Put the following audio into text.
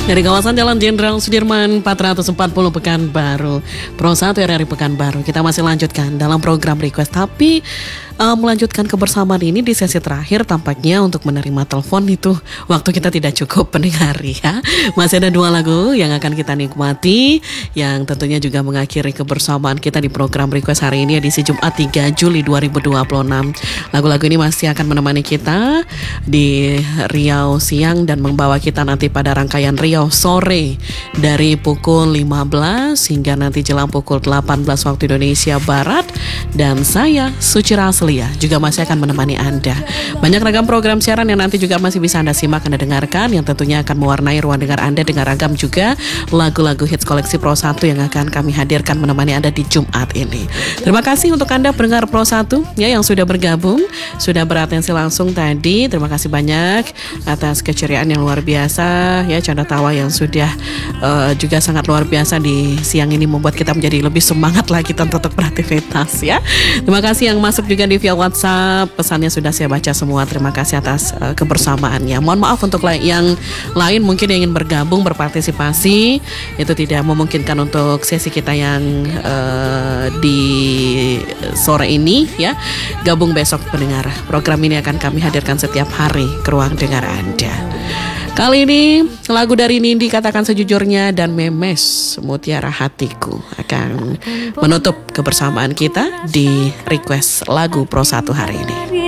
Dari kawasan Jalan Jenderal Sudirman 440 Pekanbaru, Pro 1 RRI Pekanbaru. Kita masih lanjutkan dalam program request, tapi melanjutkan kebersamaan ini di sesi terakhir tampaknya untuk menerima telepon itu waktu kita tidak cukup pendengar ya. Masih ada 2 lagu yang akan kita nikmati, yang tentunya juga mengakhiri kebersamaan kita di program request hari ini edisi Jumat 3 Juli 2026. Lagu-lagu ini masih akan menemani kita di Riau siang dan membawa kita nanti pada rangkaian Riau sore dari pukul 15 hingga nanti jelang pukul 18 waktu Indonesia Barat. Dan saya Suci Raslia juga masih akan menemani Anda. Banyak ragam program siaran yang nanti juga masih bisa Anda simak, Anda dengarkan, yang tentunya akan mewarnai ruang dengar Anda dengan ragam juga lagu-lagu hits koleksi Pro 1 yang akan kami hadirkan menemani Anda di Jumat ini. Terima kasih untuk Anda pendengar Pro 1 ya yang sudah bergabung, sudah beratensi langsung tadi. Terima kasih banyak atas keceriaan yang luar biasa ya, canda tawa yang sudah juga sangat luar biasa di siang ini, membuat kita menjadi lebih semangat lagi untuk beraktivitas ya. Terima kasih yang masuk juga di via WhatsApp, pesannya sudah saya baca semua. Terima kasih atas kebersamaannya. Mohon maaf untuk yang lain mungkin yang ingin bergabung berpartisipasi itu tidak memungkinkan untuk sesi kita yang di sore ini ya. Gabung besok pendengar. Program ini akan kami hadirkan setiap hari ke ruang dengar Anda. Kali ini lagu dari Nindi Katakan Sejujurnya dan Memes Mutiara Hatiku akan menutup kebersamaan kita di request lagu Pro 1 hari ini.